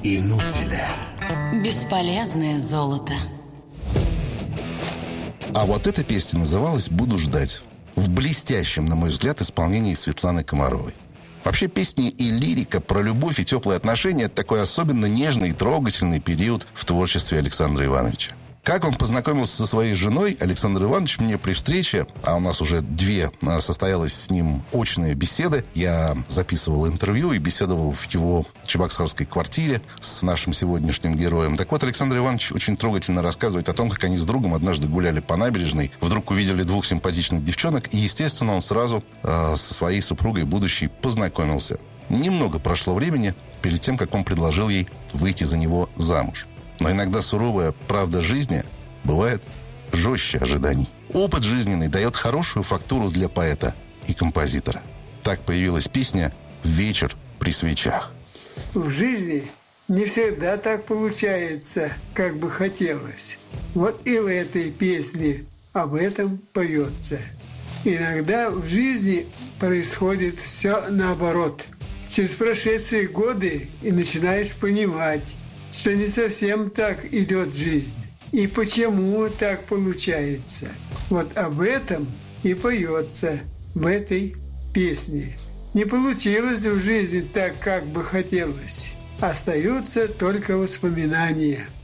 инутиля. Бесполезное золото. А вот эта песня называлась «Буду ждать». В блестящем, на мой взгляд, исполнении Светланы Комаровой. Вообще, песни и лирика про любовь и теплые отношения – это такой особенно нежный и трогательный период в творчестве Александра Ивановича. Как он познакомился со своей женой, Александр Иванович мне при встрече, а у нас уже 2 состоялась с ним очные беседы. Я записывал интервью и беседовал в его чебоксарской квартире с нашим сегодняшним героем. Так вот, Александр Иванович очень трогательно рассказывает о том, как они с другом однажды гуляли по набережной, вдруг увидели 2 симпатичных девчонок, и, естественно, он сразу со своей супругой будущей познакомился. Немного прошло времени перед тем, как он предложил ей выйти за него замуж. Но иногда суровая правда жизни бывает жестче ожиданий. Опыт жизненный дает хорошую фактуру для поэта и композитора. Так появилась песня «Вечер при свечах». В жизни не всегда так получается, как бы хотелось. Вот и в этой песне об этом поется. Иногда в жизни происходит все наоборот. Через прошедшие годы и начинаешь понимать, что не совсем так идет жизнь. И почему так получается. Вот об этом и поется в этой песне. Не получилось в жизни так, как бы хотелось. Остаются только воспоминания.